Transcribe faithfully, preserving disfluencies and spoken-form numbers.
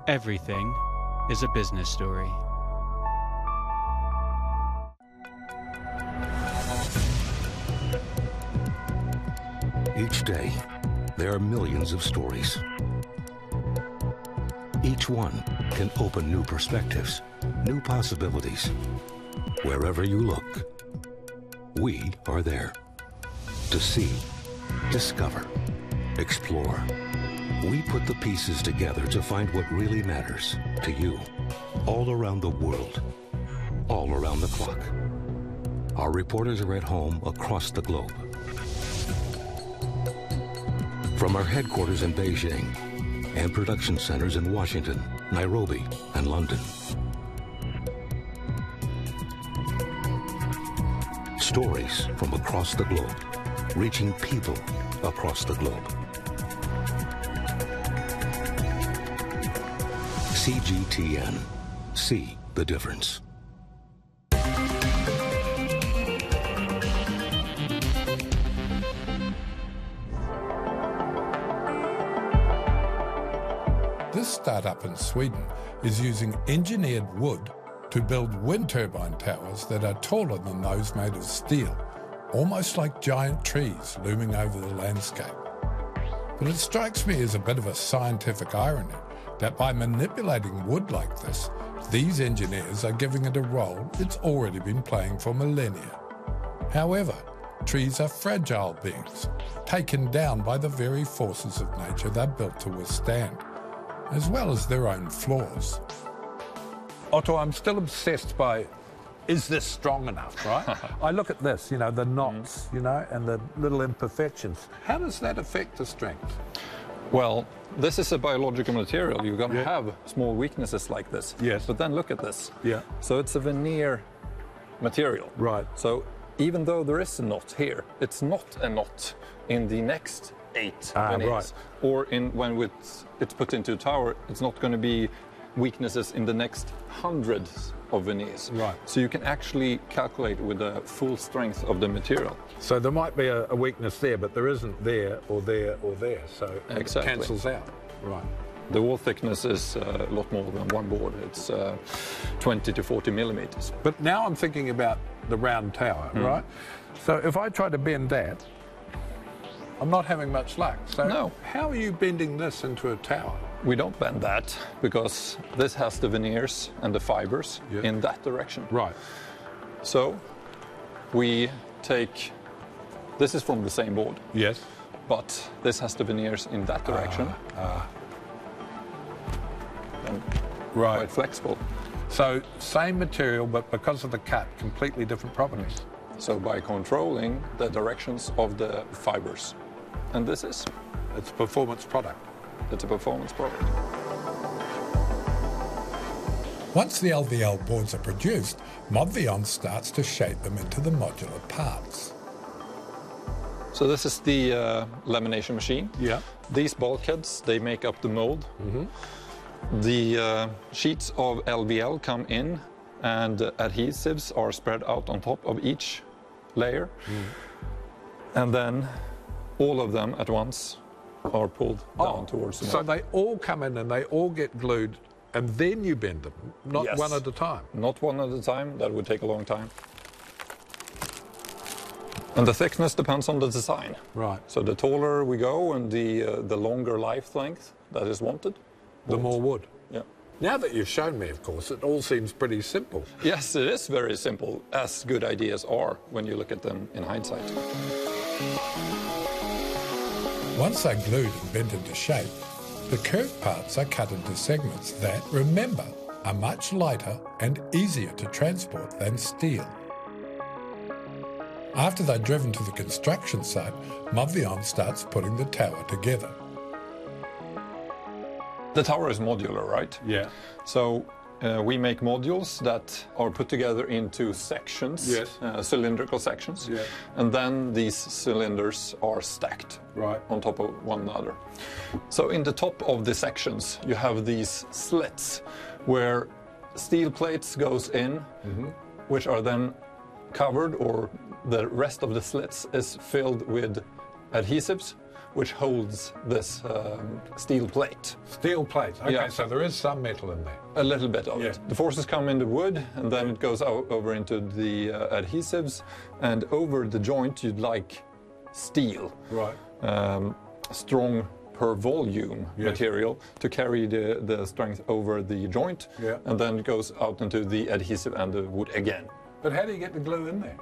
Everything is a business story. Each day, there are millions of stories. Each one can open new perspectives, new possibilities. Wherever you look, we are there to see, discover, explore. We put the pieces together to find what really matters to you, all around the world, all around the clock. Our reporters are at home across the globe. From our headquarters in Beijing and production centers in Washington, Nairobi, and London. Stories from across the globe, reaching people across the globe. C G T N. See the difference. This startup in Sweden is using engineered wood to build wind turbine towers that are taller than those made of steel, almost like giant trees looming over the landscape. But it strikes me as a bit of a scientific irony that by manipulating wood like this, these engineers are giving it a role it's already been playing for millennia. However, trees are fragile beings, taken down by the very forces of nature they're built to withstand, as well as their own flaws. Otto, I'm still obsessed by, is this strong enough, right? I look at this, you know, the knots, mm. you know, and the little imperfections. How does that affect the strength? Well, this is a biological material. You're going to yeah. have small weaknesses like this. Yes. But then look at this. Yeah. So it's a veneer material. Right. So even though there is a knot here, it's not a knot in the next eight ah, veneers. Right. Or in when it's, it's put into a tower, it's not going to be weaknesses in the next hundreds of veneers. Right. So you can actually calculate with the full strength of the material. So there might be a, a weakness there, but there isn't there or there or there. So exactly. It cancels out. Right. The wall thickness is uh, a lot more than one board. It's uh, twenty to forty millimeters. But now I'm thinking about the round tower, mm. right? So if I try to bend that, I'm not having much luck. So no. How are you bending this into a tower? We don't bend that because this has the veneers and the fibers yeah. in that direction. Right. So we take, this is from the same board. Yes. But this has the veneers in that direction. Uh, uh, and right. quite flexible. So same material, but because of the cut, completely different properties. So by controlling the directions of the fibers. And this is? It's a performance product. It's a performance product. Once the L V L boards are produced, Modvion starts to shape them into the modular parts. So this is the uh, lamination machine. Yeah. These bulkheads, they make up the mold. Mm-hmm. The uh, sheets of L V L come in and uh, adhesives are spread out on top of each layer. Mm. And then all of them at once are pulled down oh, towards the So mold. they all come in and they all get glued and then you bend them, not yes. one at a time? Not one at a time, that would take a long time. And the thickness depends on the design. Right. So the taller we go and the, uh, the longer life length that is wanted. The wood. more wood. Yeah. Now that you've shown me, of course, it all seems pretty simple. Yes, it is very simple, as good ideas are when you look at them in hindsight. Once they're glued and bent into shape, the curved parts are cut into segments that, remember, are much lighter and easier to transport than steel. After they're driven to the construction site, Modvion starts putting the tower together. The tower is modular, right? Yeah. So uh, we make modules that are put together into sections, yes. uh, cylindrical sections, yeah. and then these cylinders are stacked right. on top of one another. So in the top of the sections, you have these slits where steel plates goes in, mm-hmm. which are then covered, or the rest of the slits is filled with adhesives, which holds this um, steel plate. Steel plate. Okay, Yeah. so there is some metal in there. A little bit of Yeah. it. The forces come in the wood, and then it goes o- over into the uh, adhesives, and over the joint you'd like steel, Right. um, strong per volume Yes. material to carry the, the strength over the joint, Yeah. and then it goes out into the adhesive and the wood again. But how do you get the glue in there?